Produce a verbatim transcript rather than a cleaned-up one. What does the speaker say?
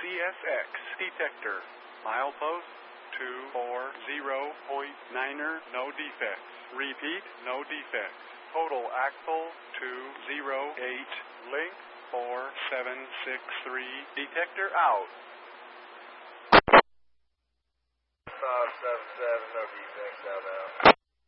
S X detector. Milepost two four zero point niner, no defects. Repeat, no defects. Total axle two zero eight, link four seven six three, detector out. five seven seven, no defects out now.